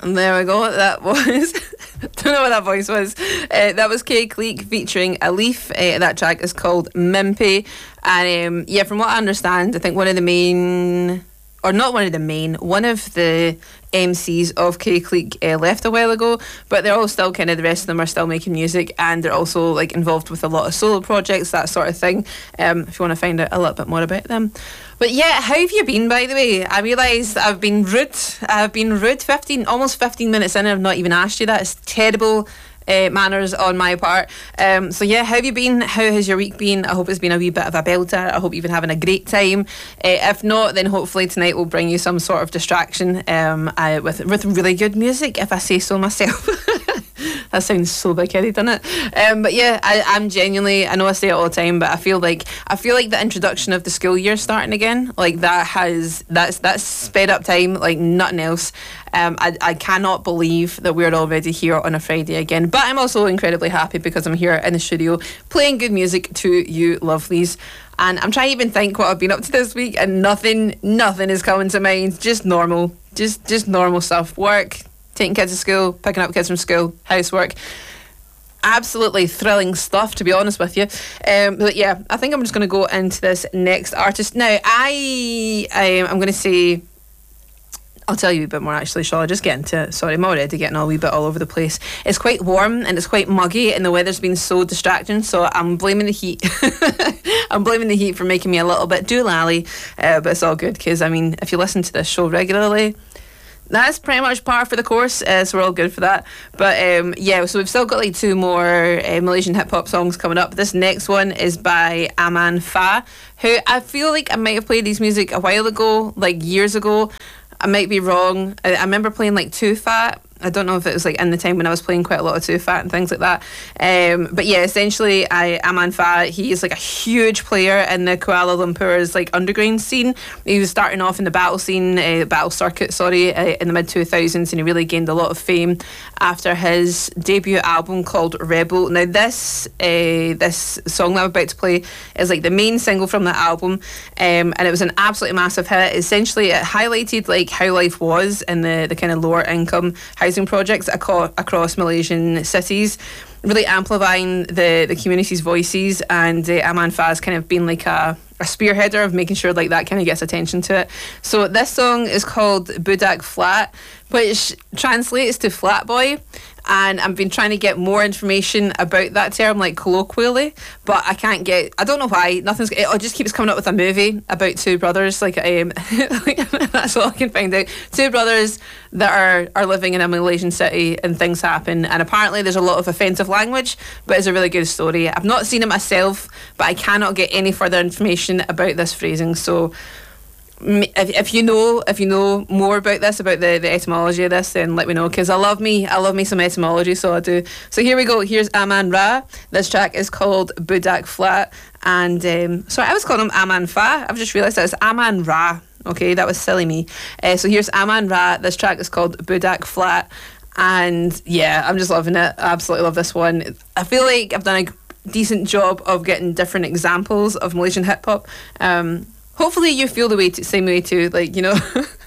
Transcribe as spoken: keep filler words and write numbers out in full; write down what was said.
And there we go. That was. Don't know what that voice was. Uh, that was Kay Cleek featuring Alif. Uh, that track is called Mimpy. And um, yeah, from what I understand, I think one of the main, or not one of the main, one of the M Cs of Kay Cleek uh, left a while ago, but they're all still kind of, the rest of them are still making music, and they're also like involved with a lot of solo projects, that sort of thing. Um, if you want to find out a little bit more about them. But yeah, how have you been, by the way? I realise I've been rude. I've been rude. fifteen, almost fifteen minutes in, and I've not even asked you that. It's terrible. Uh, manners on my part. Um, so yeah, how have you been? How has your week been? I hope it's been a wee bit of a belter. I hope you've been having a great time. Uh, if not, then hopefully tonight will bring you some sort of distraction um, uh, with with really good music, if I say so myself. That sounds so big-headed, doesn't it? Um, but yeah, I, I'm genuinely, I know I say it all the time, but I feel like I feel like the introduction of the school year starting again, like that has that's that's sped up time like nothing else. Um, I, I cannot believe that we're already here on a Friday again. But I'm also incredibly happy because I'm here in the studio playing good music to you lovelies. And I'm trying to even think what I've been up to this week, and nothing, nothing is coming to mind. Just normal, just just normal stuff. Work, taking kids to school, picking up kids from school, housework. Absolutely thrilling stuff, to be honest with you. Um, but yeah, I think I'm just going to go into this next artist. Now, I, I I'm going to say... I'll tell you a bit more actually, shall I just get into it? Sorry, I'm already getting a wee bit all over the place. It's quite warm and it's quite muggy, and the weather's been so distracting, so I'm blaming the heat. I'm blaming the heat for making me a little bit doolally, uh, but it's all good because, I mean, if you listen to this show regularly, that's pretty much par for the course, uh, so we're all good for that. But um, yeah, so we've still got like two more uh, Malaysian hip-hop songs coming up. This next one is by Aman Fa, who I feel like I might have played his music a while ago, like years ago. I might be wrong. I, I remember playing like Too Fat. I don't know if it was like in the time when I was playing quite a lot of Too Fat and things like that. Um, but yeah, essentially, I Aman Fa, he is like a huge player in the Kuala Lumpur's like underground scene. He was starting off in the battle scene, uh, battle circuit, sorry, uh, in the mid two thousands, and he really gained a lot of fame after his debut album called Rebel. Now this uh, this song that I'm about to play is like the main single from that album, um, and it was an absolutely massive hit. Essentially, it highlighted like how life was in the, the kind of lower income housing projects aco- across Malaysian cities, really amplifying the, the community's voices, and uh, Aman Fa's kind of been like a, a spearheader of making sure like that kind of gets attention to it. So this song is called Budak Flat, which translates to flat boy, and I've been trying to get more information about that term, like colloquially, but I can't get, I don't know why, nothing's, it just keeps coming up with a movie about two brothers, like, um, like that's all I can find out. Two brothers that are, are living in a Malaysian city and things happen, and apparently there's a lot of offensive language, but it's a really good story. I've not seen it myself, but I cannot get any further information about this phrasing, so If, if you know if you know more about this, about the, the etymology of this, then let me know, because I love me I love me some etymology, so I do. So here we go. Here's Aman Ra. This track is called Budak Flat, and um, sorry, I was calling him Aman Fa. I've just realised that it's Aman Ra. Okay, that was silly me. Uh, so here's Aman Ra. This track is called Budak Flat, and yeah, I'm just loving it. I absolutely love this one. I feel like I've done a decent job of getting different examples of Malaysian hip hop. Um, Hopefully you feel the way to, same way too, like, you know.